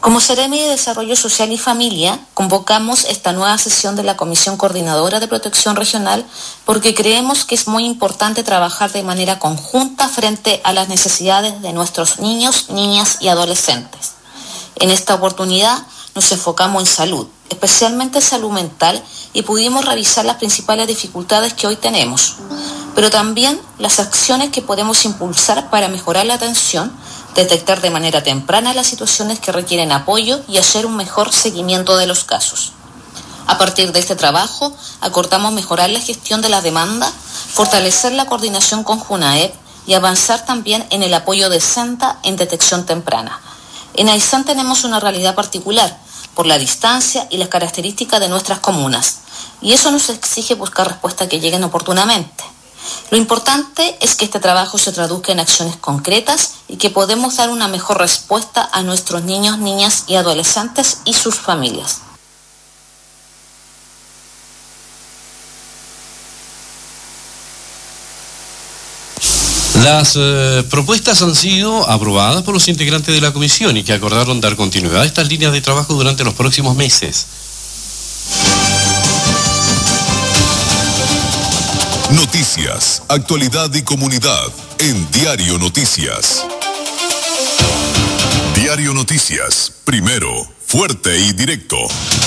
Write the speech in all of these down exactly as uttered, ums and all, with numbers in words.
Como Seremi de Desarrollo Social y Familia, convocamos esta nueva sesión de la Comisión Coordinadora de Protección Regional porque creemos que es muy importante trabajar de manera conjunta frente a las necesidades de nuestros niños, niñas y adolescentes. En esta oportunidad nos enfocamos en salud, especialmente salud mental, y pudimos revisar las principales dificultades que hoy tenemos, pero también las acciones que podemos impulsar para mejorar la atención, detectar de manera temprana las situaciones que requieren apoyo y hacer un mejor seguimiento de los casos. A partir de este trabajo, acordamos mejorar la gestión de la demanda, fortalecer la coordinación con JUNAEP y avanzar también en el apoyo de SENTA en detección temprana. En Aysén tenemos una realidad particular por la distancia y las características de nuestras comunas, y eso nos exige buscar respuestas que lleguen oportunamente. Lo importante es que este trabajo se traduzca en acciones concretas y que podemos dar una mejor respuesta a nuestros niños, niñas y adolescentes y sus familias. Las eh, propuestas han sido aprobadas por los integrantes de la comisión y que acordaron dar continuidad a estas líneas de trabajo durante los próximos meses. Noticias, actualidad y comunidad en Diario Noticias. Diario Noticias, primero, fuerte y directo.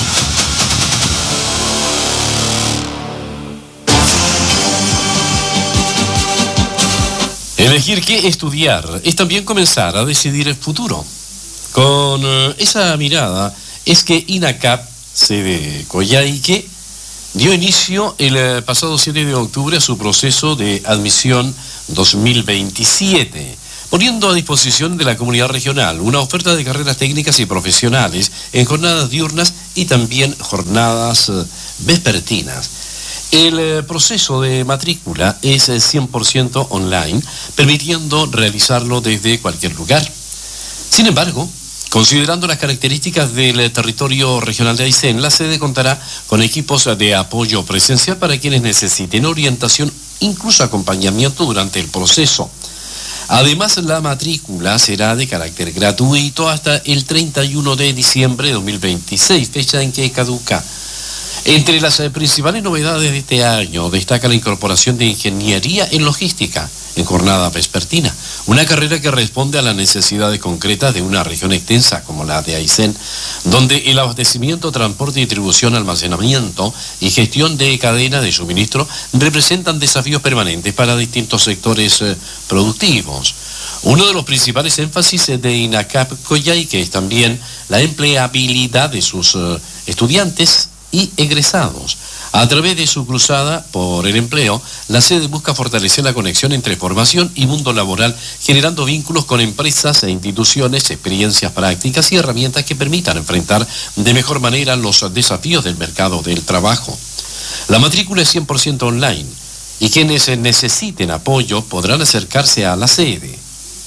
Elegir qué estudiar es también comenzar a decidir el futuro. Con eh, esa mirada es que INACAP, sede Coyhaique, dio inicio el eh, pasado siete de octubre a su proceso de admisión dos mil veintisiete, poniendo a disposición de la comunidad regional una oferta de carreras técnicas y profesionales en jornadas diurnas y también jornadas eh, vespertinas. El eh, proceso de matrícula es eh, cien por ciento online, permitiendo realizarlo desde cualquier lugar. Sin embargo, considerando las características del territorio regional de Aysén, la sede contará con equipos de apoyo presencial para quienes necesiten orientación, incluso acompañamiento durante el proceso. Además, la matrícula será de carácter gratuito hasta el treinta y uno de diciembre de dos mil veintiséis, fecha en que caduca. Entre las eh, principales novedades de este año destaca la incorporación de ingeniería en logística en jornada vespertina, una carrera que responde a las necesidades concretas de una región extensa como la de Aysén, donde el abastecimiento, transporte, distribución, almacenamiento y gestión de cadena de suministro representan desafíos permanentes para distintos sectores eh, productivos. Uno de los principales énfasis de INACAP Coyhaique es también la empleabilidad de sus eh, estudiantes y egresados. A través de su cruzada por el empleo, la sede busca fortalecer la conexión entre formación y mundo laboral, generando vínculos con empresas e instituciones, experiencias prácticas y herramientas que permitan enfrentar de mejor manera los desafíos del mercado del trabajo. La matrícula es cien por ciento online y quienes necesiten apoyo podrán acercarse a la sede.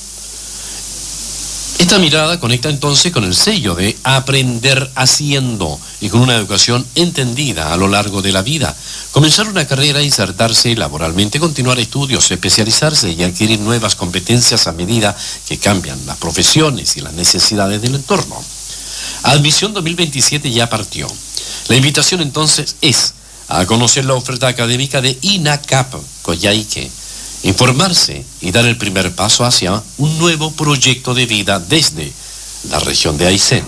Esta mirada conecta entonces con el sello de aprender haciendo y con una educación entendida a lo largo de la vida. Comenzar una carrera, insertarse laboralmente, continuar estudios, especializarse y adquirir nuevas competencias a medida que cambian las profesiones y las necesidades del entorno. Admisión dos mil veintisiete ya partió. La invitación entonces es a conocer la oferta académica de INACAP Coyhaique, informarse y dar el primer paso hacia un nuevo proyecto de vida desde la región de Aysén.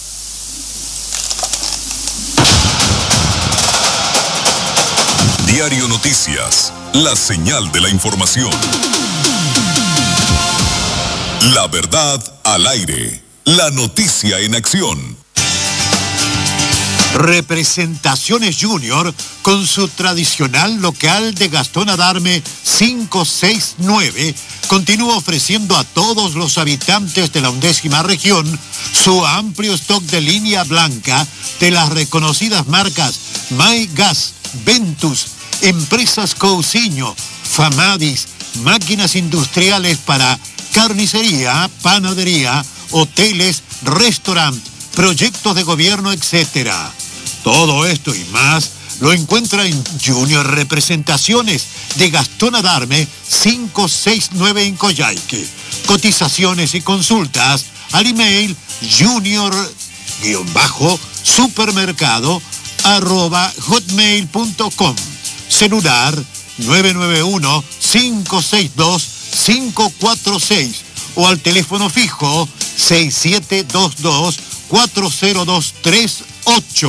Diario Noticias, la señal de la información. La verdad al aire, la noticia en acción. Representaciones Junior, con su tradicional local de Gastón Adarme cinco seis nueve, continúa ofreciendo a todos los habitantes de la undécima región su amplio stock de línea blanca de las reconocidas marcas My Gas, Ventus, Empresas Cousiño, Famadis, máquinas industriales para carnicería, panadería, hoteles, restaurantes, proyectos de gobierno, etcétera. Todo esto y más lo encuentra en Junior Representaciones de Gastón Adarme cinco seis nueve en Coyhaique. Cotizaciones y consultas al email junior-supermercado arroba hotmail punto com. Celular nueve nueve uno, cinco seis dos, cinco cuatro seis o al teléfono fijo seis siete dos dos, cuatro cero dos tres ocho.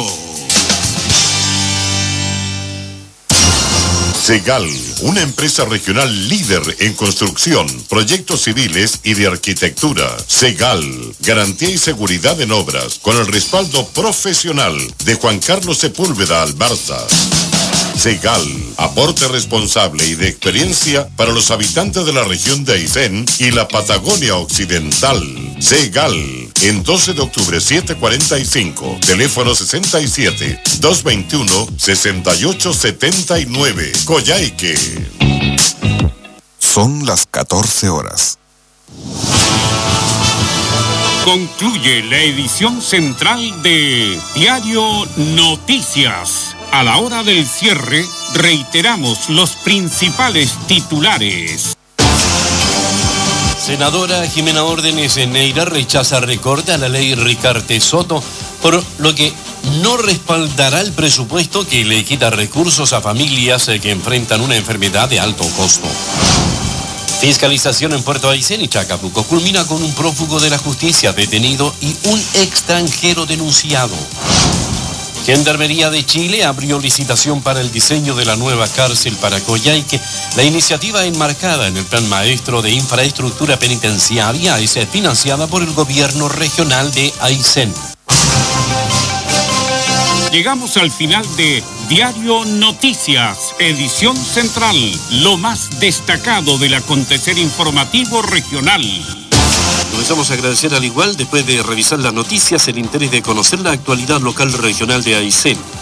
Segal, una empresa regional líder en construcción, proyectos civiles y de arquitectura. Segal, garantía y seguridad en obras, con el respaldo profesional de Juan Carlos Sepúlveda Albarza. Segal, aporte responsable y de experiencia para los habitantes de la región de Aysén y la Patagonia Occidental. Segal, en doce de octubre setecientos cuarenta y cinco, teléfono sesenta y siete, doscientos veintiuno, sesenta y ocho setenta y nueve, Coyhaique. Son las catorce horas. Concluye la edición central de Diario Noticias. A la hora del cierre, reiteramos los principales titulares. Senadora Jimena Órdenes Neira rechaza recorte a la ley Ricarte Soto, por lo que no respaldará el presupuesto que le quita recursos a familias que enfrentan una enfermedad de alto costo. Fiscalización en Puerto Aysén y Chacabuco culmina con un prófugo de la justicia detenido y un extranjero denunciado. Gendarmería de Chile abrió licitación para el diseño de la nueva cárcel para Coyhaique. La iniciativa enmarcada en el Plan Maestro de Infraestructura Penitenciaria es financiada por el gobierno regional de Aysén. Llegamos al final de Diario Noticias, edición central, lo más destacado del acontecer informativo regional. Comenzamos a agradecer al igual, después de revisar las noticias, el interés de conocer la actualidad local regional de Aysén.